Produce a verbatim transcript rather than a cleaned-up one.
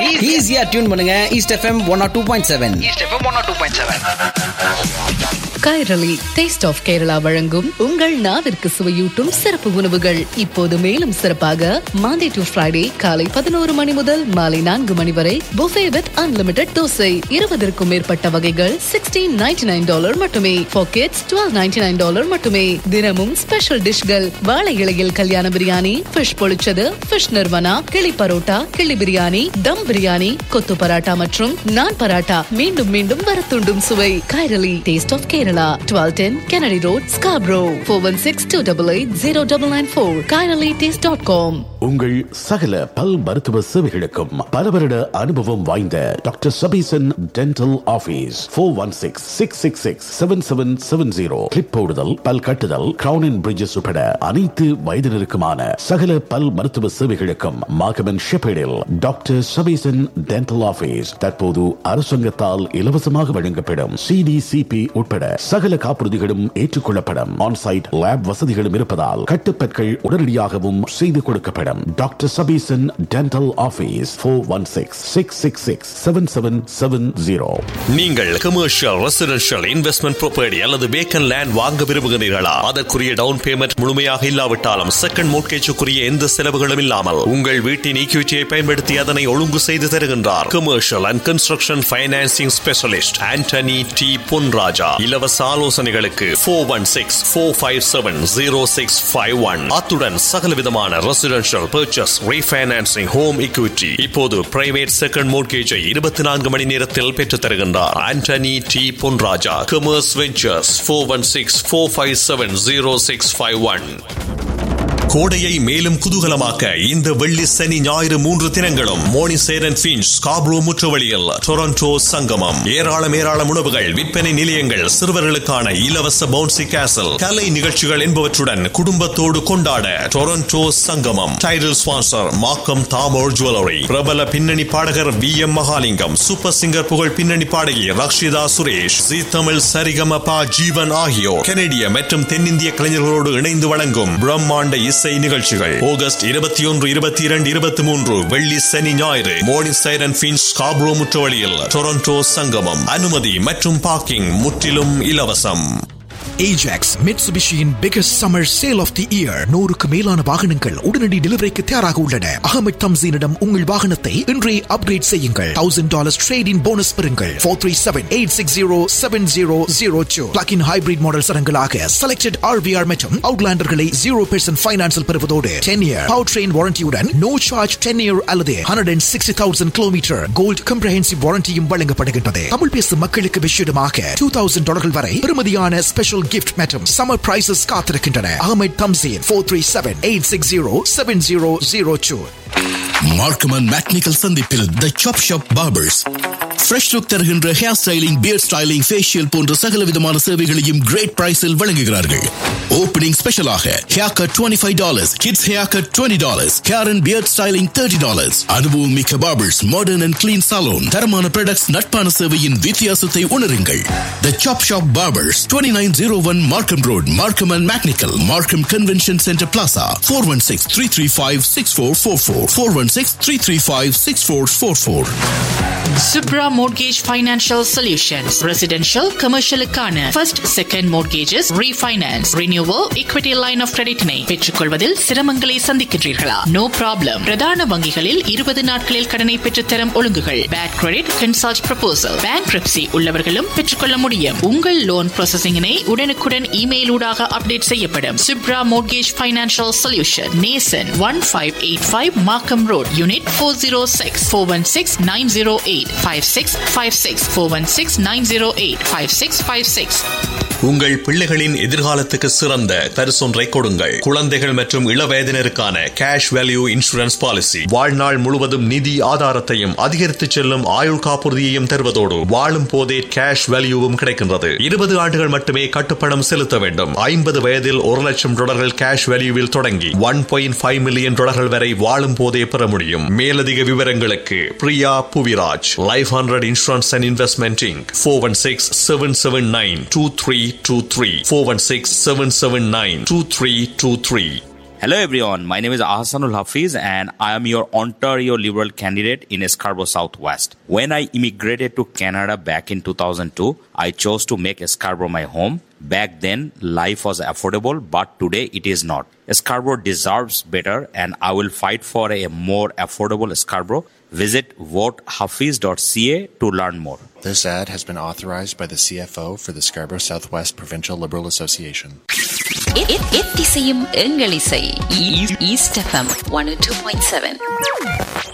ஈஸியா டியூன் பண்ணுங்க east FM one R two point seven. East FM one R two point seven. Kairali taste of Kerala வழங்கும் உங்கள் நாவிற்கு சுவையூட்டும் சிறப்பு உணவுகள் இப்போது மேலும் சிறப்பாக மாண்டே டு ஃப்ரைடே காலை பதினோரு மணி முதல் மாலை நான்கு மணி வரை புஃபே வித் அன்லிமிடெட் தோசை. இருபதற்கும் மேற்பட்ட வகைகள் சிக்ஸ்டீன் நைன்டி நைன் டாலர் மட்டுமே. Pockets twelve ninety nine dollar மட்டுமே. தினமும் ஸ்பெஷல் டிஷ்கள், வாழை இலையில் கல்யாண பிரியாணி, ஃபிஷ் பொழிச்சது, ஃபிஷ் நிர்வனா, கிளி பரோட்டா, கிளி பிரியாணி, தம் பிரியாணி, கொத்து பராட்டா மற்றும் நான் பராட்டா. மீண்டும் மீண்டும் வரத்துண்டும் சுவை. Kairali taste of Kerala, twelve ten Kennedy Road, Scarborough, four one six two eight eight zero nine nine four, kairali taste dot com. உங்கள் சகல பல் மருத்துவ சேவைகளுக்கும் பல வருட அனுபவம் வாய்ந்த doctor Sabesan dental office four one six six six six seven seven seven zero. Clip போடுதல், பல் கட்டுதல், கிரவுன் அண்ட் பிரிட்ஜஸ் உட்பட அனைத்து வயதினருக்குமான சகல பல் மருத்துவ சேவைகளுக்கும் மாகமன் ஷெப்பேடில் டாக்டர் சபீசன் டென்டல் ஆபீஸ் தற்போது அரசாங்கத்தால் இலவசமாக வழங்கப்படும் சிடிசிபி உட்பட சகல காப்புறுதிகளும் ஏற்றுக்கொள்ளப்படும். ஆன்சைட் லேப் வசதிகளும் இருப்பதால் கட்டுப்பற்கள் உடனடியாகவும் செய்து கொடுக்கப்படும். Doctor Sabesan dental office four one six six six six seven seven seven zero. நீங்கள் கமர்ஷியல், ரெசிடென்ஷியல், இன்வெஸ்ட்மெண்ட் ப்ராப்பர்ட்டி அல்லது வேக்கன் லேண்ட் வாங்க விரும்புகிறீர்களா? அதற்குரிய டவுன் பேமெண்ட் முழுமையாக இல்லாவிட்டாலும் செகண்ட் மோட்கேஜுக்குரிய எந்த செலவுகளும் இல்லாமல் உங்கள் வீட்டின் ஈக்விட்டியை பயன்படுத்தி அதனை ஒழுங்கு செய்து தருகின்றார் commercial and construction financing specialist Antony D Ponraja. இலவச ஆலோசனைகளுக்கு four one six four five seven zero six five one. அத்துடன் சகல விதமான residential purchase, refinancing, home equity, இப்போது பிரைவேட் செகண்ட் மோட்கேஜை இருபத்தி நான்கு மணி நேரத்தில் பெற்றுத் தருகின்றார் Antony D Ponraja. Commerce ventures four one six four five seven zero six five one. கோடையை மேலும் குதூகலமாக்க இந்த வெள்ளி, சனி, ஞாயிறு மூன்று தினங்களும் மோனிசேர் அண்ட் ஃபின்ச் ஸ்கார்ப்ரோ முற்றுவழியில் டொரண்டோ சங்கமம். ஏராளம் ஏராளம் உணவுகள், விற்பனை நிலையங்கள், சிறுவர்களுக்கான இலவச பவுன்சி கேசல், கலை நிகழ்ச்சிகள் என்பவற்றுடன் குடும்பத்தோடு கொண்டாட டொரண்டோ சங்கமம். Title sponsor Markham Damor jewellery. பிரபல பின்னணி பாடகர் V M Mahalingam, super singer புகழ் பின்னணி பாடகி ரக்ஷிதா சுரேஷ், ஜி தமிழ் சரிகமபா ஜீவன் ஆகியோர் கனடிய மற்றும் தென்னிந்திய கலைஞர்களோடு இணைந்து வழங்கும் பிரம்மாண்ட இசை நிகழ்ச்சிகள். ஆகஸ்ட் இருபத்தி ஒன்று, இருபத்தி இரண்டு, இருபத்தி மூன்று வெள்ளி, சனி, ஞாயிறு morning and Finch Scarborough முற்றுவழியில் Toronto சங்கமம். அனுமதி மற்றும் பார்க்கிங் முற்றிலும் இலவசம். Ajax, Mitsubishiயின் biggest summer sale of the year. நூறுக்கு மேலான வாகனங்கள் உடனடி டெலிவரிக்கு தயாராக உள்ளன. அகமது தம்சீனிடம் உங்கள் வாகனத்தை இன்றே அப்கிரேட் செய்யுங்கள். thousand dollars trade in bonus பெறுங்கள். four three seven eight six zero seven zero zero two. Plug-in hybrid model சரங்களாக selected R V R மற்றும் Outlanderகளை zero percent ஃபைனான்ஸில் பெறுவதோடு ten year powertrain warrantyயுடன் no charge ten year அல்லது one hundred sixty thousand kilometer gold comprehensive warrantyயும் வழங்கப்படுகின்றது. தமிழ் பேசும் மக்களுக்கு விஷயமாக two thousand dollars வரை பெறுமதியான special gift மற்றும் summer prices காத்திருக்கின்றன. Ahmed Thamseen four three seven eight six zero seven zero zero two. மார்க்கமன் மேக்னிக்கல் சந்திப்பில் தி சாப் ஷாப் பார்பர்ஸ் ஃப்ரெஷ் லுக் தருகின்ற hair styling, beard styling, facial போன்ற சகல விதமான சேவைகளையும் கிரேட் பிரைஸில் வழங்குகிறார்கள். ஓப்பனிங் ஸ்பெஷலாக hair cut twenty-five dollars, kids hair cut twenty dollars, hair and beard styling thirty dollars. அனுபவம் மிக்க barbers, modern and clean salon, தரமான ப்ராடக்ட்ஸ், நட்பான சேவையின் வித்தியாசத்தை உணருங்கள். தி சாப் shop barbers, twenty-nine oh one Markham Road, Markham and Macnical, Markham Convention Center Plaza, four one six three three five six four four four, four one six three three five six four four four. Subra Mortgage Financial Solutions. Residential, commercial-க்கான first, second mortgages, refinance, renewal, equity line of credit-னை பெற்றுக்கொள்வதில் சிரமங்களை சந்திக்கின்றீர்களா? No problem. பிரதான வங்கிகளில் இருபது நாட்களில் கடனை பெற்றுத்தரும் ஒழுங்குகள். Bad credit, consult proposal. Bankruptcy உள்ளவர்களும் பெற்றுக்கொள்ள முடியும். உங்கள் லோன் ப்ராசஸிங்கினை உடனுக்குடன் இமெயில் ஊடாக அப்டேட் செய்யப்படும். Subra Mortgage Financial Solution. Nason one five eight five Markham Road, Unit four oh six, four one six nine oh eight five six five six, four one six nine oh eight five six five six. உங்கள் பிள்ளைகளின் எதிர்காலத்துக்கு சிறந்த பரிசொன்றை கொடுங்கள். குழந்தைகள் மற்றும் இளவயதினருக்கான cash value insurance policy வாழ்நாள் முழுவதும் நிதி ஆதாரத்தையும் அதிகரித்து செல்லும் ஆயுள் காப்புறுதியையும் தருவதோடு வாழும் போதே கேஷ் வேல்யூவும் கிடைக்கின்றது. இருபது ஆண்டுகள் மட்டுமே கட்டுப்பணம் செலுத்த வேண்டும். ஐம்பது வயதில் ஒரு லட்சம் டாலர்கள் கேஷ் வேல்யூவில் தொடங்கி ஒன் பாயிண்ட் ஃபைவ் மில்லியன் டாலர்கள் வரை வாழும் போதே பெற முடியும். மேலதிக விவரங்களுக்கு Priya Puviraj, life hundred insurance and investment Inc, four one six seven seven nine two three two three, four one six seven seven nine two three two three. Hello everyone, my name is Ahsanul Hafiz and I am your Ontario Liberal candidate in Scarborough Southwest. When I immigrated to Canada back in two thousand two, I chose to make Scarborough my home. Back then, life was affordable, but today it is not. Scarborough deserves better and I will fight for a more affordable Scarborough. Visit vote hafiz dot c a to learn more. This ad has been authorized by the C F O for the Scarborough Southwest Provincial Liberal Association. எத்திசையும் எங்கள் இசை east FM one two point seven